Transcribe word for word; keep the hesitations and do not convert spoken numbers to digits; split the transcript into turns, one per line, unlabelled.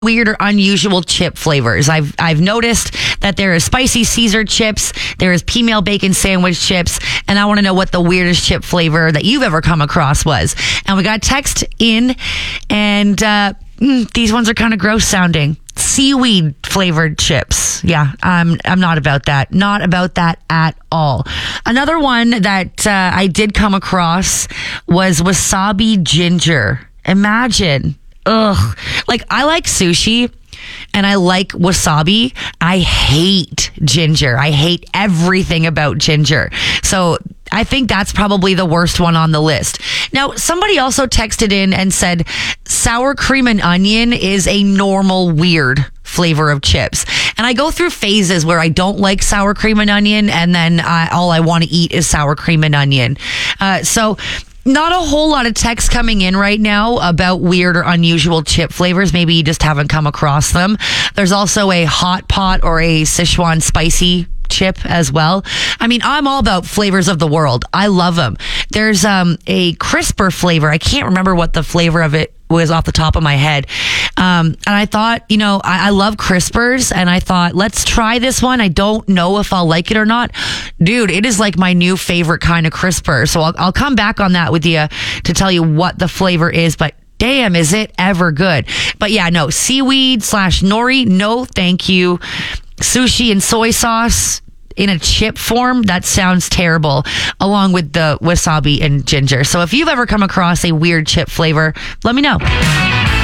weird or unusual chip flavors. I've I've noticed that there is spicy Caesar chips, there is female bacon sandwich chips, and I want to know what the weirdest chip flavor that you've ever come across was. And we got text in, and uh, mm, these ones are kind of gross sounding. Seaweed flavored chips. Yeah, I'm I'm not about that. Not about that at all. Another one that uh, I did come across was wasabi ginger. Imagine. Ugh. Like, I like sushi and I like wasabi. I hate ginger. I hate everything about ginger. So I think that's probably the worst one on the list. Now, somebody also texted in and said sour cream and onion is a normal weird flavor of chips. And I go through phases where I don't like sour cream and onion, and then I, all I want to eat is sour cream and onion. Uh, so not a whole lot of text coming in right now about weird or unusual chip flavors. Maybe you just haven't come across them. There's also a hot pot or a Sichuan spicy chip as well. I mean, I'm all about flavors of the world. I love them. There's um, a crisper flavor. I can't remember what the flavor of it was off the top of my head. Um, and I thought, you know, I, I love crispers, and I thought, let's try this one. I don't know if I'll like it or not. Dude, it is like my new favorite kind of crisper. So I'll, I'll come back on that with you to tell you what the flavor is, but damn, is it ever good. But yeah, no, seaweed slash nori, no thank you. Sushi and soy sauce in a chip form, that sounds terrible, along with the wasabi and ginger. So if you've ever come across a weird chip flavor, let me know.